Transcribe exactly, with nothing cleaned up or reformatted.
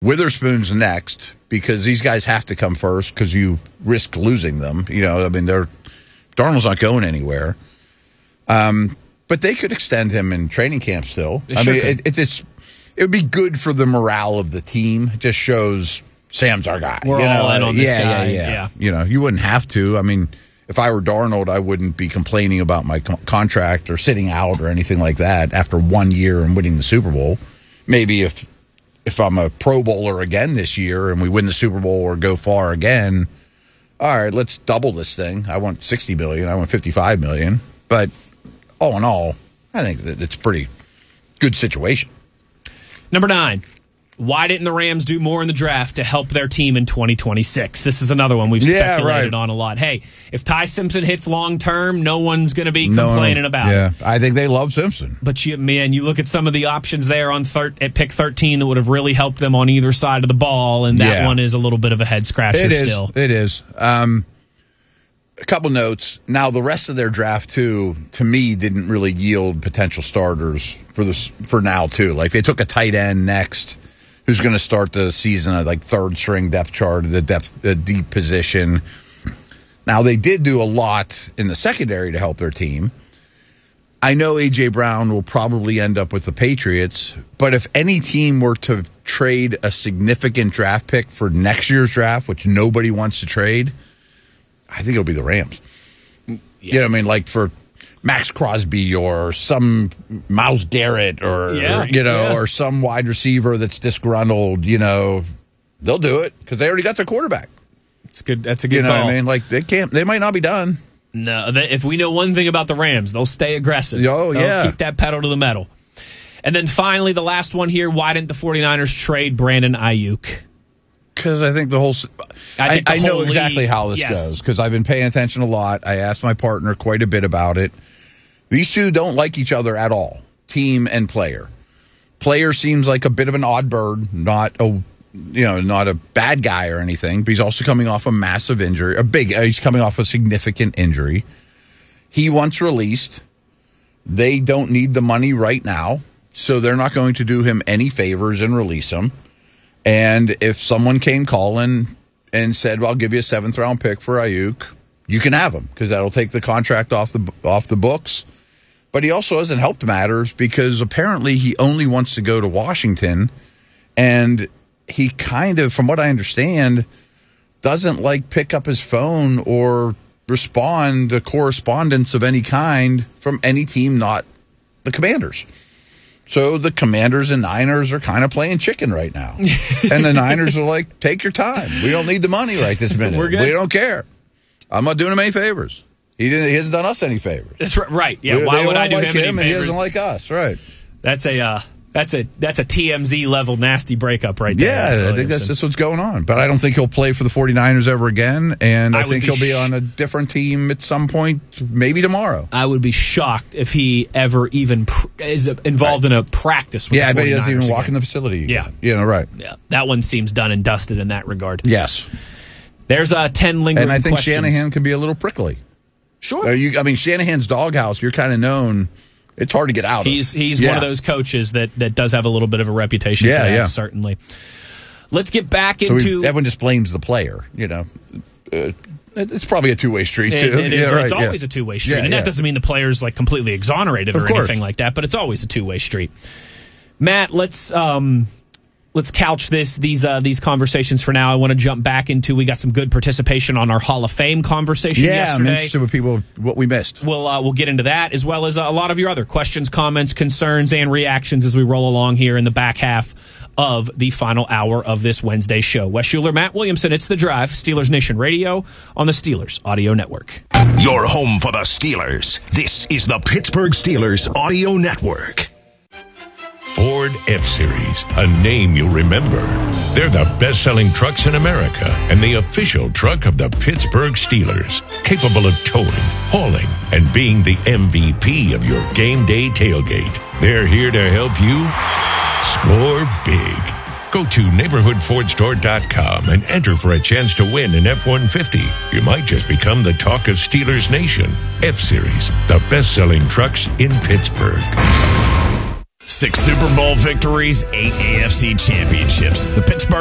Witherspoon's next because these guys have to come first because you risk losing them. You know, I mean, they're Darnold's not going anywhere. Um, but they could extend him in training camp still. They I sure mean, could. it, it, it's it would be good for the morale of the team. It just shows Sam's our guy. We're you know? all in on this yeah, guy. Yeah, yeah, Yeah. You know, you wouldn't have to. I mean, if I were Darnold, I wouldn't be complaining about my co- contract or sitting out or anything like that after one year and winning the Super Bowl. Maybe if if I'm a Pro Bowler again this year and we win the Super Bowl or go far again, all right, let's double this thing. I want sixty million dollars. I want fifty-five million dollars. But all in all, I think that it's a pretty good situation. Number nine. Why didn't the Rams do more in the draft to help their team in twenty twenty-six? This is another one we've Yeah, speculated right. on a lot. Hey, if Ty Simpson hits long term, no one's going to be No, complaining about yeah, it. I think they love Simpson. But you, man, you look at some of the options there on thir- at pick thirteen that would have really helped them on either side of the ball, and that Yeah. one is a little bit of a head scratcher It is. still. It is. Um, a couple notes. Now, the rest of their draft, too, to me, didn't really yield potential starters for this for now, too. Like, they took a tight end next who's going to start the season at, like, third-string depth chart, the depth, the deep position. Now, they did do a lot in the secondary to help their team. I know A J. Brown will probably end up with the Patriots, but if any team were to trade a significant draft pick for next year's draft, which nobody wants to trade, I think it'll be the Rams. Yeah. You know what I mean? Like for Max Crosby or some Myles Garrett or, Yeah, you know, yeah. or some wide receiver that's disgruntled, you know, they'll do it because they already got their quarterback. It's good. That's a good You know call. what I mean? Like they can't, they might not be done. No, they, if we know one thing about the Rams, they'll stay aggressive. Oh, They'll yeah. keep that pedal to the metal. And then finally, the last one here, why didn't the 49ers trade Brandon Ayuk? Because I think the whole, I I, think the I know whole exactly league- how this yes. goes because I've been paying attention a lot. I asked my partner quite a bit about it. These two don't like each other at all, team and player. Player seems like a bit of an odd bird, not a you know not a bad guy or anything, but he's also coming off a massive injury, a big. He's coming off a significant injury. He wants released. They don't need the money right now, so they're not going to do him any favors and release him. And if someone came calling and said, well, I'll give you a seventh round pick for Ayuk, you can have him because that'll take the contract off the off the books. But he also hasn't helped matters because apparently he only wants to go to Washington. And he kind of, from what I understand, doesn't like pick up his phone or respond to correspondence of any kind from any team, not the Commanders. So the Commanders and Niners are kind of playing chicken right now. And the Niners are like, take your time. We don't need the money right this minute. We're good. We don't care. I'm not doing him any favors. He didn't. He hasn't done us any favors. That's right. right. Yeah. We- Why they would don't I do like him any and he favors? doesn't like us. Right. That's a uh, that's a that's a T M Z level nasty breakup right there. Yeah, I think Williamson. that's just what's going on. But I don't think he'll play for the 49ers ever again. And I, I would think be he'll be sh- on a different team at some point, maybe tomorrow. I would be shocked if he ever even pr- is involved in a practice with Yeah, I the bet he doesn't even 49ers walk again. in the facility. Yeah. Again. You know, right. Yeah, that one seems done and dusted in that regard. Yes. There's uh, ten lingering And I think questions. Shanahan can be a little prickly. Sure. Uh, you, I mean, Shanahan's doghouse, you're kind of known. It's hard to get out He's of. he's Yeah. one of those coaches that, that does have a little bit of a reputation Yeah, for that, yeah. certainly. Let's get back So into... we, everyone just blames the player, you know. Uh, it's probably a two-way street, It- too. it is- Yeah, right, it's yeah. always a two-way street. Yeah, and yeah. that doesn't mean the player's like completely exonerated Of or course. anything like that, but it's always a two-way street. Matt, let's... Um, Let's couch this these uh, these conversations for now. I want to jump back into we got some good participation on our Hall of Fame conversation Yeah, I'm yesterday. interested with people, what we missed. We'll uh, we'll get into that as well as a lot of your other questions, comments, concerns, and reactions as we roll along here in the back half of the final hour of this Wednesday show. Wes Schuler, Matt Williamson, it's The Drive, Steelers Nation Radio on the Steelers Audio Network. Your home for the Steelers. This is the Pittsburgh Steelers Audio Network. Ford F-Series, a name you'll remember. They're the best-selling trucks in America and the official truck of the Pittsburgh Steelers. Capable of towing, hauling, and being the M V P of your game day tailgate. They're here to help you score big. Go to neighborhood ford store dot com and enter for a chance to win an F one fifty. You might just become the talk of Steelers Nation. F-Series, the best-selling trucks in Pittsburgh. Six Super Bowl victories, eight A F C championships. The Pittsburgh